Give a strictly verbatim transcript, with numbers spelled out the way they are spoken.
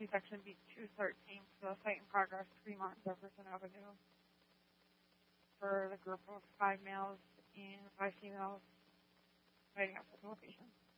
C-section B two thirteen for the site in progress, Fremont Jefferson Avenue, for the group of five males and five females fighting outside the location.